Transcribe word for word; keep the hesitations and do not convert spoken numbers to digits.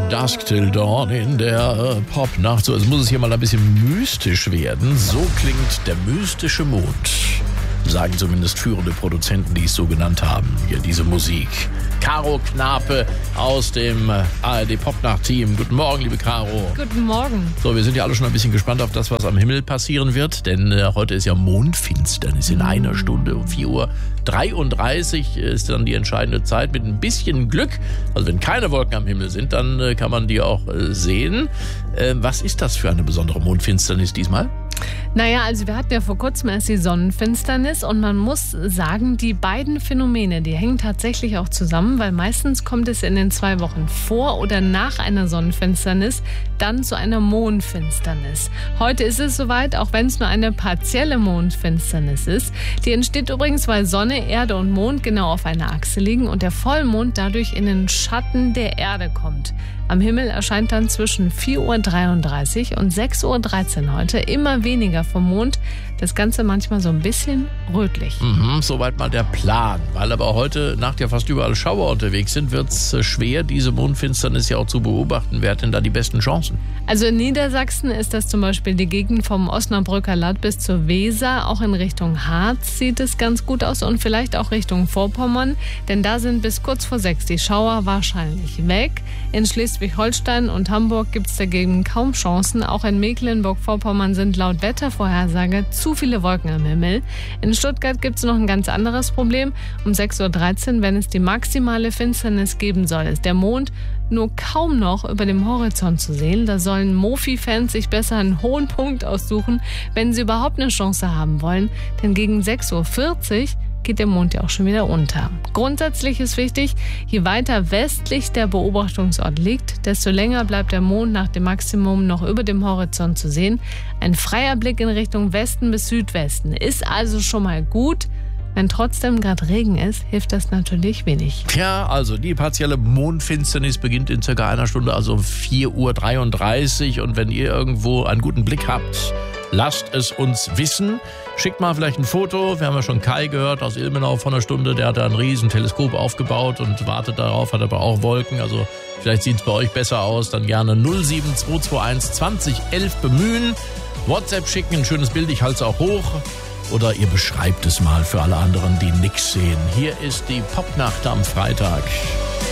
Dusk Till Dawn in der äh, Popnacht. So, jetzt muss es hier mal ein bisschen mystisch werden. So klingt der mystische Mond. Sagen zumindest führende Produzenten, die es so genannt haben. Hier diese Musik. Caro Knape aus dem A R D-Popnacht-Team. Guten Morgen, liebe Caro. Guten Morgen. So, wir sind ja alle schon ein bisschen gespannt auf das, was am Himmel passieren wird. Denn äh, heute ist ja Mondfinsternis in einer Stunde. Um vier Uhr dreiunddreißig ist dann die entscheidende Zeit. Mit ein bisschen Glück, also wenn keine Wolken am Himmel sind, dann äh, kann man die auch äh, sehen. Äh, was ist das für eine besondere Mondfinsternis diesmal? Naja, also wir hatten ja vor kurzem erst die Sonnenfinsternis und man muss sagen, die beiden Phänomene, die hängen tatsächlich auch zusammen, weil meistens kommt es in den zwei Wochen vor oder nach einer Sonnenfinsternis dann zu einer Mondfinsternis. Heute ist es soweit, auch wenn es nur eine partielle Mondfinsternis ist. Die entsteht übrigens, weil Sonne, Erde und Mond genau auf einer Achse liegen und der Vollmond dadurch in den Schatten der Erde kommt. Am Himmel erscheint dann zwischen vier Uhr dreiunddreißig und sechs Uhr dreizehn heute immer weniger vom Mond. Das Ganze manchmal so ein bisschen rötlich. Mhm, soweit mal der Plan. Weil aber heute Nacht ja fast überall Schauer unterwegs sind, wird es schwer, diese Mondfinsternis ja auch zu beobachten. Wer hat denn da die besten Chancen? Also in Niedersachsen ist das zum Beispiel die Gegend vom Osnabrücker Land bis zur Weser. Auch in Richtung Harz sieht es ganz gut aus und vielleicht auch Richtung Vorpommern. Denn da sind bis kurz vor sechs die Schauer wahrscheinlich weg. In Schleswig-Holstein und Hamburg gibt es dagegen kaum Chancen. Auch in Mecklenburg-Vorpommern sind laut Wettervorhersage zu viele Wolken am Himmel. In Stuttgart gibt es noch ein ganz anderes Problem. Um sechs Uhr dreizehn, wenn es die maximale Finsternis geben soll, ist der Mond nur kaum noch über dem Horizont zu sehen. Da sollen Mofi-Fans sich besser einen hohen Punkt aussuchen, wenn sie überhaupt eine Chance haben wollen. Denn gegen sechs Uhr vierzig geht der Mond ja auch schon wieder unter. Grundsätzlich ist wichtig, je weiter westlich der Beobachtungsort liegt, desto länger bleibt der Mond nach dem Maximum noch über dem Horizont zu sehen. Ein freier Blick in Richtung Westen bis Südwesten ist also schon mal gut. Wenn trotzdem gerade Regen ist, hilft das natürlich wenig. Ja, also die partielle Mondfinsternis beginnt in circa einer Stunde, also um vier Uhr dreiunddreißig. Und wenn ihr irgendwo einen guten Blick habt, lasst es uns wissen. Schickt mal vielleicht ein Foto. Wir haben ja schon Kai gehört aus Ilmenau vor einer Stunde. Der hat da ein riesen Teleskop aufgebaut und wartet darauf, hat aber auch Wolken. Also vielleicht sieht es bei euch besser aus. Dann gerne null sieben zwei zwei eins zwanzig elf bemühen. WhatsApp schicken, ein schönes Bild, ich halte es auch hoch. Oder ihr beschreibt es mal für alle anderen, die nichts sehen. Hier ist die Popnacht am Freitag.